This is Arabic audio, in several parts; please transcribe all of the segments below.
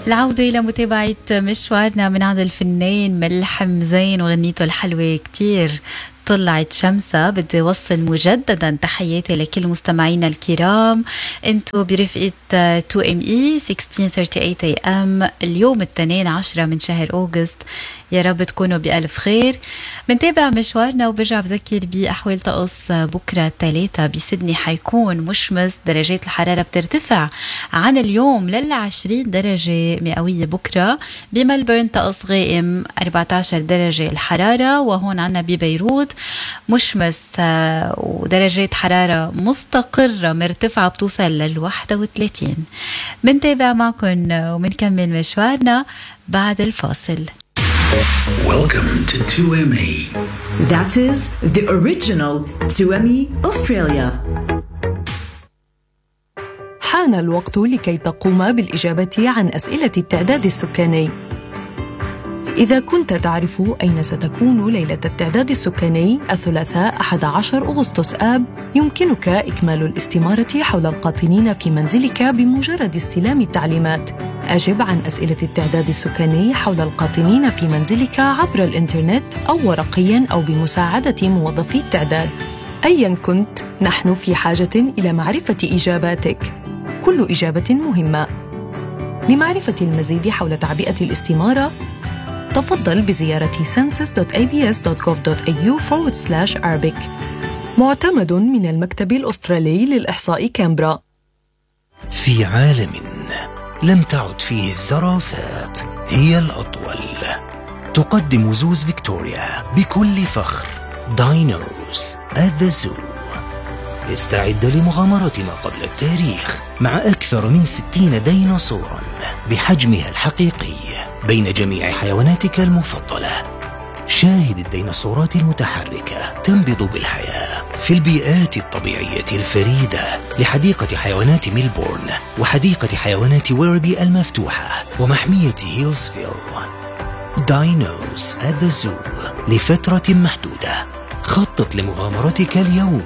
العودة إلى متابعة مشوارنا من عند الفنان ملحم زين وغنيته الحلوة كتير طلعت شمسة. بدي وصل مجددا تحياتي لكل مستمعينا الكرام. انتو برفقة 2ME 1638 AM اليوم الاثنين 10 من شهر أوغست. يا رب تكونوا بألف خير. بنتابع مشوارنا وبرجع بذكر بأحوال طقس بكرة 3 بسيدني حيكون مشمس، درجات الحرارة بترتفع عن اليوم لل20 درجة مئوية. بكرة بملبورن طقس غائم 14 درجة الحرارة، وهون عنا ببيروت مشمس ودرجات حرارة مستقرة مرتفعة بتوصل لل31. بنتابع معكم ومنكمل مشوارنا بعد الفاصل. Welcome to 2ME. That is the original 2ME Australia. حان الوقت لكي تقوم بالإجابة عن أسئلة التعداد السكاني. إذا كنت تعرف أين ستكون ليلة التعداد السكاني الثلاثاء 11 أغسطس آب، يمكنك إكمال الاستمارة حول القاطنين في منزلك بمجرد استلام التعليمات. أجب عن أسئلة التعداد السكاني حول القاطنين في منزلك عبر الإنترنت أو ورقياً أو بمساعدة موظفي التعداد. أياً كنت، نحن في حاجة إلى معرفة إجاباتك. كل إجابة مهمة. لمعرفة المزيد حول تعبئة الاستمارة، تفضل بزيارة census.abs.gov.au/Arabic. معتمد من المكتب الأسترالي للإحصاء كامبرا. في عالم لم تعد فيه الزرافات هي الأطول، تقدم زوز فيكتوريا بكل فخر داينوز at the Zoo. استعد لمغامرة ما قبل التاريخ مع أكثر من 60 ديناصوراً بحجمها الحقيقي بين جميع حيواناتك المفضلة. شاهد الديناصورات المتحركة تنبض بالحياة في البيئات الطبيعية الفريدة لحديقة حيوانات ميلبورن وحديقة حيوانات ويربي المفتوحة ومحمية هيلزفيل. داينوز at the Zoo لفترة محدودة. خطط لمغامرتك اليوم.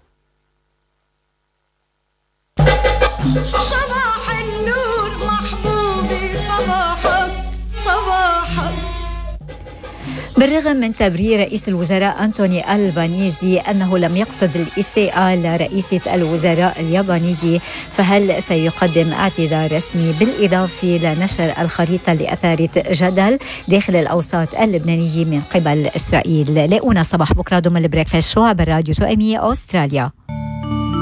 صباح النور محبوبي، صباحك صباحك. بالرغم من تبرير رئيس الوزراء أنتوني ألبانيزي أنه لم يقصد الإساءة لرئيسة الوزراء اليابانية، فهل سيقدم اعتذار رسمي بالإضافة لنشر الخريطة اللي أثارت جدل داخل الأوساط اللبنانية من قبل إسرائيل؟ لاقونا صباح بكرة ضمن البريكفاست شو عبر راديو 2ME أستراليا.